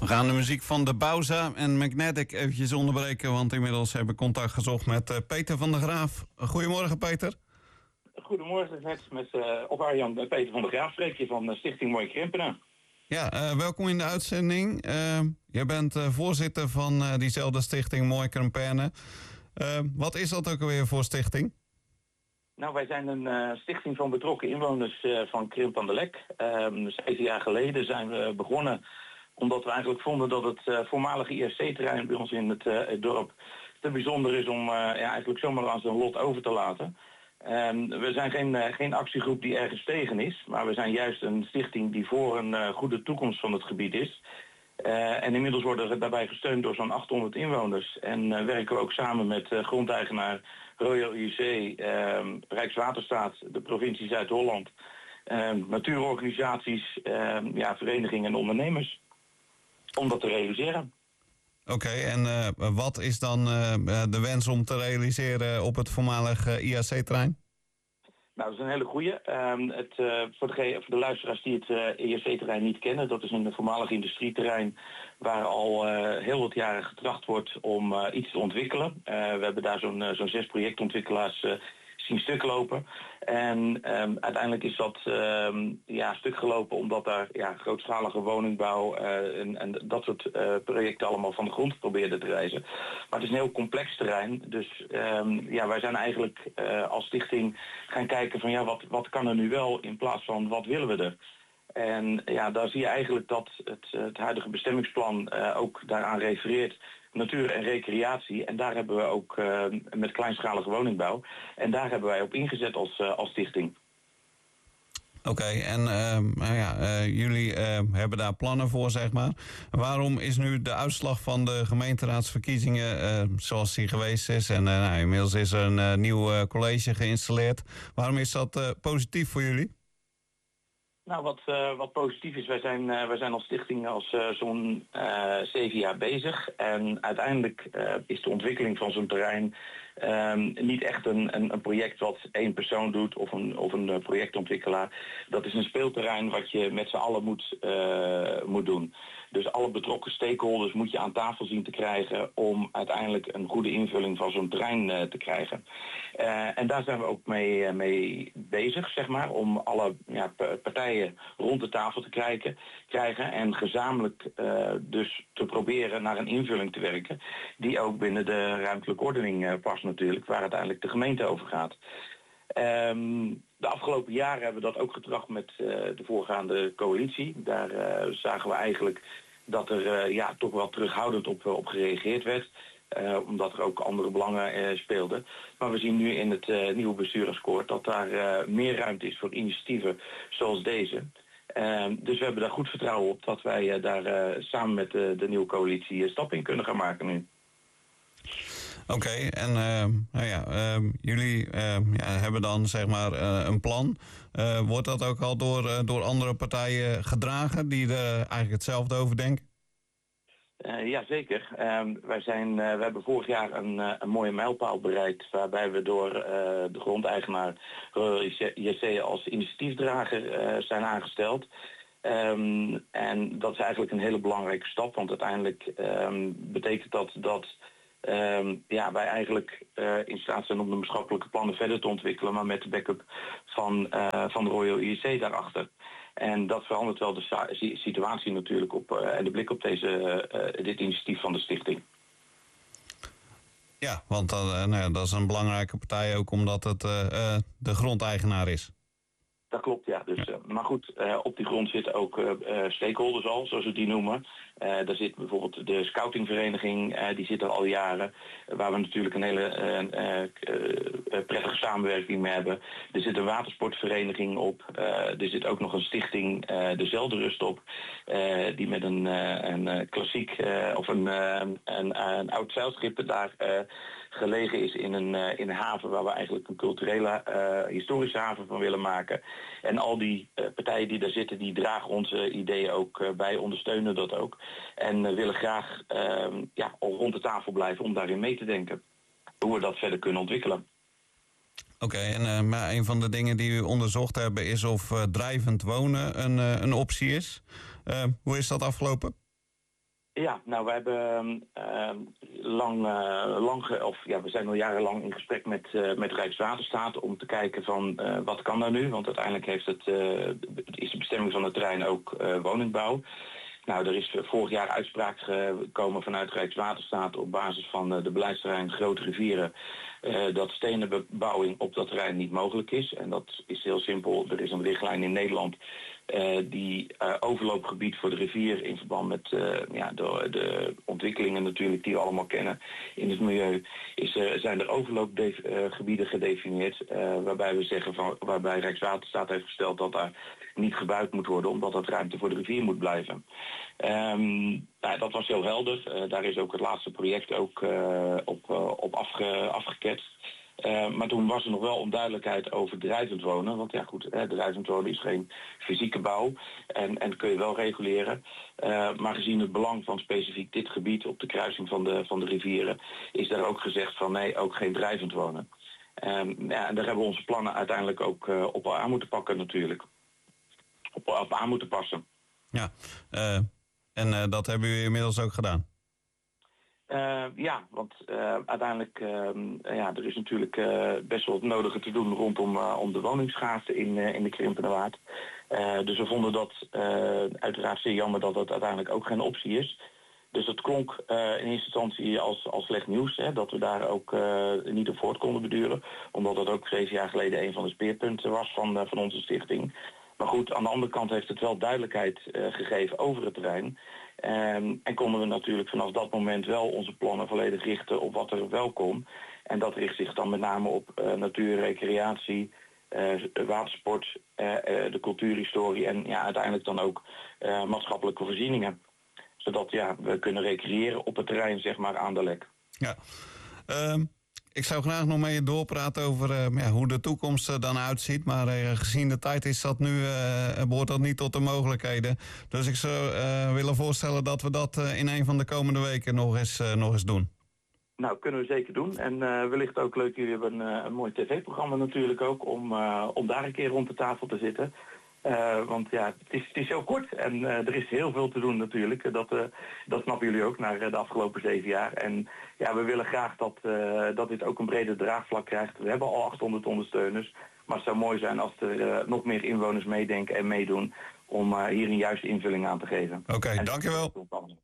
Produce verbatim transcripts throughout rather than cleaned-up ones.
We gaan de muziek van de Bauza en Magnetic eventjes onderbreken, want inmiddels hebben we contact gezocht met uh, Peter van der Graaf. Goedemorgen, Peter. Goedemorgen, net met, uh, of Arjan, uh, Peter van der Graaf, spreek je van uh, Stichting Mooi Krimpenen. Ja, uh, welkom in de uitzending. Uh, jij bent uh, voorzitter van uh, diezelfde stichting Mooi Krimpenen. Uh, wat is dat ook alweer voor stichting? Nou, wij zijn een uh, stichting van betrokken inwoners uh, van Krimp aan de Lek. Uh, zeven jaar geleden zijn we begonnen omdat we eigenlijk vonden dat het uh, voormalige I R C-terrein bij ons in het, uh, het dorp te bijzonder is om uh, ja, eigenlijk zomaar aan zijn lot over te laten. Um, we zijn geen, uh, geen actiegroep die ergens tegen is, maar we zijn juist een stichting die voor een uh, goede toekomst van het gebied is. Uh, en inmiddels worden we daarbij gesteund door zo'n achthonderd inwoners. En uh, werken we ook samen met uh, grondeigenaar Royal I C, uh, Rijkswaterstaat, de provincie Zuid-Holland, uh, natuurorganisaties, uh, ja, verenigingen en ondernemers. Om dat te realiseren. Oké, okay, en uh, wat is dan uh, de wens om te realiseren op het voormalige I R C-terrein? Nou, dat is een hele goeie. Um, het, uh, voor, de, voor de luisteraars die het uh, I R C-terrein niet kennen, dat is een voormalig industrieterrein waar al uh, heel wat jaren getracht wordt om uh, iets te ontwikkelen. Uh, we hebben daar zo'n uh, zo'n zes projectontwikkelaars uh, zien stuk lopen. En um, uiteindelijk is dat um, ja, stuk gelopen omdat daar ja, grootschalige woningbouw uh, en, en dat soort uh, projecten allemaal van de grond probeerden te reizen. Maar het is een heel complex terrein. Dus um, ja, wij zijn eigenlijk uh, als stichting gaan kijken van ja, wat, wat kan er nu wel in plaats van wat willen we er? En ja, daar zie je eigenlijk dat het, het huidige bestemmingsplan uh, ook daaraan refereert. Natuur en recreatie. En daar hebben we ook uh, met kleinschalige woningbouw. En daar hebben wij op ingezet als, uh, als stichting. Oké, okay, en uh, nou ja, uh, jullie uh, hebben daar plannen voor, zeg maar. Waarom is nu de uitslag van de gemeenteraadsverkiezingen uh, zoals die geweest is? En uh, nou, inmiddels is er een uh, nieuw uh, college geïnstalleerd. Waarom is dat uh, positief voor jullie? Nou, wat, uh, wat positief is, wij zijn, uh, wij zijn als stichting als uh, zo'n uh, zeven jaar bezig. En uiteindelijk uh, is de ontwikkeling van zo'n terrein um, niet echt een, een, een project wat één persoon doet of een, of een uh, projectontwikkelaar. Dat is een speelterrein wat je met z'n allen moet, uh, moet doen. Dus alle betrokken stakeholders moet je aan tafel zien te krijgen om uiteindelijk een goede invulling van zo'n terrein uh, te krijgen. Uh, en daar zijn we ook mee, uh, mee bezig, zeg maar, om alle ja, partijen rond de tafel te krijgen, krijgen en gezamenlijk uh, dus te proberen naar een invulling te werken die ook binnen de ruimtelijke ordening uh, past natuurlijk, waar uiteindelijk de gemeente over gaat. Um, de afgelopen jaren hebben we dat ook getracht met uh, de voorgaande coalitie. Daar uh, zagen we eigenlijk dat er uh, ja, toch wel terughoudend op, op gereageerd werd. Uh, omdat er ook andere belangen uh, speelden. Maar we zien nu in het uh, nieuwe bestuursakkoord dat daar uh, meer ruimte is voor initiatieven zoals deze. Uh, dus we hebben daar goed vertrouwen op dat wij uh, daar uh, samen met uh, de nieuwe coalitie uh, stap in kunnen gaan maken nu. Oké, okay, en uh, nou ja, uh, jullie uh, ja, hebben dan zeg maar uh, een plan. Uh, wordt dat ook al door, uh, door andere partijen gedragen die er eigenlijk hetzelfde over denken? Uh, ja, zeker. Uh, wij, zijn, uh, we hebben vorig jaar een, uh, een mooie mijlpaal bereikt waarbij we door uh, de grondeigenaar Royal I C als initiatiefdrager uh, zijn aangesteld. Um, en dat is eigenlijk een hele belangrijke stap, want uiteindelijk um, betekent dat dat um, ja, wij eigenlijk uh, in staat zijn om de maatschappelijke plannen verder te ontwikkelen, maar met de backup van, uh, van de Royal I C daarachter. En dat verandert wel de situatie natuurlijk op, uh, en de blik op deze, uh, dit initiatief van de stichting. Ja, want dat, uh, nou ja, dat is een belangrijke partij ook omdat het uh, uh, de grondeigenaar is. Dat klopt, ja. Dus, uh, maar goed, uh, op die grond zitten ook uh, uh, stakeholders al, zoals we die noemen. Uh, daar zit bijvoorbeeld de scoutingvereniging, uh, die zit er al jaren. Uh, waar we natuurlijk een hele uh, uh, uh, prettige samenwerking mee hebben. Er zit een watersportvereniging op. Uh, er zit ook nog een stichting, uh, de Zeldenrust op. Uh, die met een, uh, een uh, klassiek uh, of een, uh, een, uh, een oud zeilschip daar uh, gelegen is in een, uh, in een haven waar we eigenlijk een culturele, uh, historische haven van willen maken. En al die uh, partijen die daar zitten, die dragen onze ideeën ook uh, bij, ondersteunen dat ook. En uh, willen graag uh, ja, al rond de tafel blijven om daarin mee te denken. Hoe we dat verder kunnen ontwikkelen. Oké, okay, en uh, maar een van de dingen die u onderzocht hebben is of uh, drijvend wonen een, uh, een optie is. Uh, hoe is dat afgelopen? Ja, nou we hebben uh, lang, uh, lang ge- of ja, we zijn al jarenlang in gesprek met, uh, met Rijkswaterstaat om te kijken van uh, wat kan daar nu, want uiteindelijk heeft het, uh, is de bestemming van het terrein ook uh, woningbouw. Nou, er is vorig jaar uitspraak gekomen vanuit Rijkswaterstaat op basis van uh, de beleidsterrein Grote Rivieren uh, dat stenen bebouwing op dat terrein niet mogelijk is. En dat is heel simpel. Er is een richtlijn in Nederland uh, die uh, overloopgebied voor de rivier in verband met uh, ja, de, de ontwikkelingen natuurlijk die we allemaal kennen in het milieu, is, uh, zijn er overloopgebieden gedefinieerd uh, waarbij we zeggen van, waarbij Rijkswaterstaat heeft gesteld dat daar niet gebouwd moet worden omdat dat ruimte voor de rivier moet blijven. Um, nou, dat was heel helder. Uh, daar is ook het laatste project ook uh, op, uh, op afge, afgeketst. Uh, maar toen was er nog wel onduidelijkheid over drijvend wonen. Want ja goed, hè, drijvend wonen is geen fysieke bouw. En, en kun je wel reguleren. Uh, maar gezien het belang van specifiek dit gebied op de kruising van de, van de rivieren, is daar ook gezegd van nee, ook geen drijvend wonen. Um, ja, en daar hebben we onze plannen uiteindelijk ook uh, op aan moeten pakken natuurlijk. Op, op aan moeten passen. Ja, uh, en uh, dat hebben jullie inmiddels ook gedaan? Uh, ja, want uh, uiteindelijk, uh, ja, er is natuurlijk uh, best wel het nodige te doen rondom uh, om de woningschaarste in, uh, in de Krimpende Waard. Uh, dus we vonden dat uh, uiteraard zeer jammer dat dat uiteindelijk ook geen optie is. Dus dat klonk uh, in eerste instantie als, als slecht nieuws, hè, dat we daar ook uh, niet op voort konden beduren. Omdat dat ook zeven jaar geleden een van de speerpunten was van, uh, van onze stichting. Maar goed, aan de andere kant heeft het wel duidelijkheid uh, gegeven over het terrein. Um, en konden we natuurlijk vanaf dat moment wel onze plannen volledig richten op wat er wel kon. En dat richt zich dan met name op uh, natuur, recreatie, uh, watersport, uh, uh, de cultuurhistorie en ja, uiteindelijk dan ook uh, maatschappelijke voorzieningen. Zodat ja, we kunnen recreëren op het terrein, zeg maar, aan de Lek. Ja. Um... Ik zou graag nog met je doorpraten over uh, ja, hoe de toekomst er dan uitziet. Maar uh, gezien de tijd is dat nu, uh, behoort dat niet tot de mogelijkheden. Dus ik zou uh, willen voorstellen dat we dat uh, in een van de komende weken nog eens, uh, nog eens doen. Nou, kunnen we zeker doen. En uh, wellicht ook leuk, jullie hebben een, uh, een mooi tv-programma natuurlijk ook om, uh, om daar een keer rond de tafel te zitten. Uh, want ja, het is, het is heel kort en uh, er is heel veel te doen natuurlijk. Dat, uh, dat snappen jullie ook na de afgelopen zeven jaar. En ja, we willen graag dat, uh, dat dit ook een breder draagvlak krijgt. We hebben al achthonderd ondersteuners. Maar het zou mooi zijn als er uh, nog meer inwoners meedenken en meedoen om uh, hier een juiste invulling aan te geven. Oké, okay, dankjewel.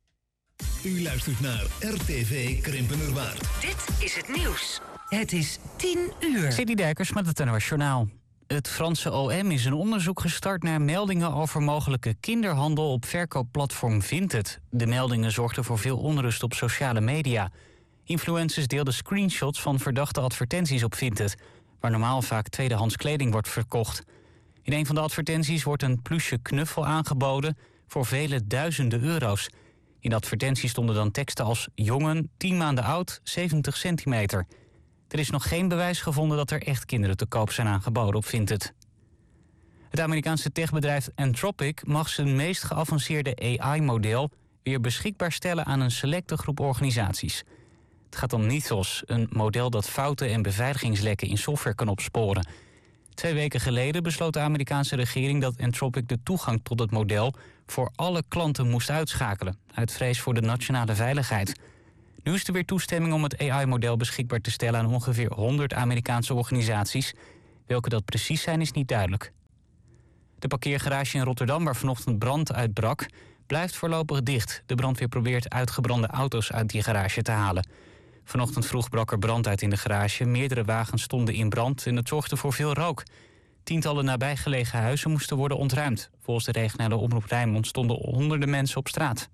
U luistert naar R T V Krimpenerwaard. Dit is het nieuws. Het is tien uur. City Dijkers met het N O S Journaal. Het Franse O M is een onderzoek gestart naar meldingen over mogelijke kinderhandel op verkoopplatform Vinted. De meldingen zorgden voor veel onrust op sociale media. Influencers deelden screenshots van verdachte advertenties op Vinted, waar normaal vaak tweedehands kleding wordt verkocht. In een van de advertenties wordt een pluche knuffel aangeboden voor vele duizenden euro's. In de advertentie stonden dan teksten als jongen, tien maanden oud, zeventig centimeter. Er is nog geen bewijs gevonden dat er echt kinderen te koop zijn aangeboden op Vinted. Het Amerikaanse techbedrijf Anthropic mag zijn meest geavanceerde A I-model weer beschikbaar stellen aan een selecte groep organisaties. Het gaat om Mythos, een model dat fouten en beveiligingslekken in software kan opsporen. Twee weken geleden besloot de Amerikaanse regering dat Anthropic de toegang tot het model voor alle klanten moest uitschakelen, uit vrees voor de nationale veiligheid. Nu is er weer toestemming om het A I-model beschikbaar te stellen aan ongeveer honderd Amerikaanse organisaties. Welke dat precies zijn is niet duidelijk. De parkeergarage in Rotterdam, waar vanochtend brand uitbrak, blijft voorlopig dicht. De brandweer probeert uitgebrande auto's uit die garage te halen. Vanochtend vroeg brak er brand uit in de garage. Meerdere wagens stonden in brand en het zorgde voor veel rook. Tientallen nabijgelegen huizen moesten worden ontruimd. Volgens de regionale omroep Rijnmond stonden honderden mensen op straat.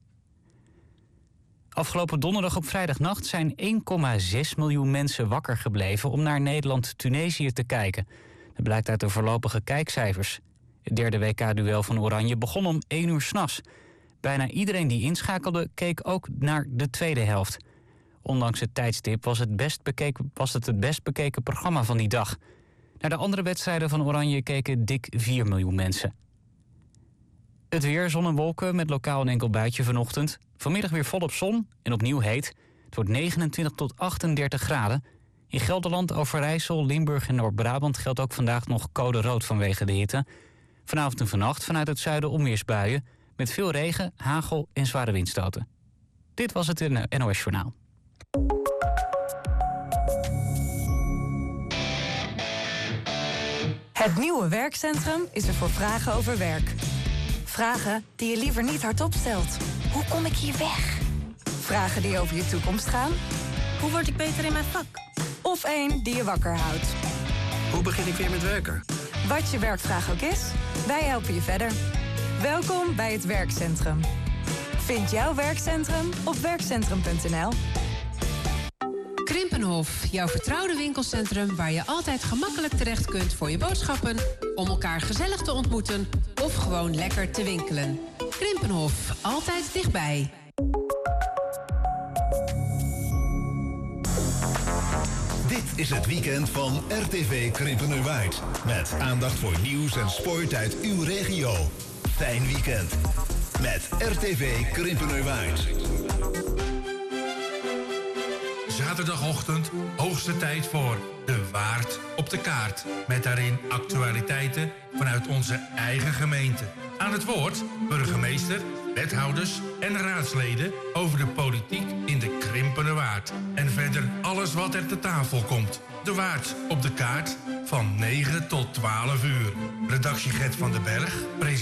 Afgelopen donderdag op vrijdagnacht zijn één komma zes miljoen mensen wakker gebleven om naar Nederland-Tunesië te kijken. Dat blijkt uit de voorlopige kijkcijfers. Het derde W K-duel van Oranje begon om één uur 's nachts. Bijna iedereen die inschakelde keek ook naar de tweede helft. Ondanks het tijdstip was het, best bekeken, was het het best bekeken programma van die dag. Naar de andere wedstrijden van Oranje keken dik vier miljoen mensen. Het weer, zon en wolken met lokaal een enkel buitje vanochtend. Vanmiddag weer volop zon en opnieuw heet. Het wordt negenentwintig tot achtendertig graden. In Gelderland, Overijssel, Limburg en Noord-Brabant geldt ook vandaag nog code rood vanwege de hitte. Vanavond en vannacht vanuit het zuiden onweersbuien met veel regen, hagel en zware windstoten. Dit was het N O S Journaal. Het nieuwe werkcentrum is er voor vragen over werk. Vragen die je liever niet hardop stelt. Hoe kom ik hier weg? Vragen die over je toekomst gaan. Hoe word ik beter in mijn vak? Of één die je wakker houdt. Hoe begin ik weer met werken? Wat je werkvraag ook is, wij helpen je verder. Welkom bij het werkcentrum. Vind jouw werkcentrum op werkcentrum punt n l. Krimpenhof, jouw vertrouwde winkelcentrum waar je altijd gemakkelijk terecht kunt voor je boodschappen, om elkaar gezellig te ontmoeten of gewoon lekker te winkelen. Krimpenhof, altijd dichtbij. Dit is het weekend van R T V Krimpenerwaard. Met aandacht voor nieuws en sport uit uw regio. Fijn weekend. Met R T V Krimpenerwaard. Zaterdagochtend, hoogste tijd voor De Waard op de Kaart. Met daarin actualiteiten vanuit onze eigen gemeente. Aan het woord burgemeester, wethouders en raadsleden over de politiek in de Krimpenerwaard. En verder alles wat er te tafel komt. De Waard op de Kaart van negen tot twaalf uur. Redactie Gert van den Berg, presentatie.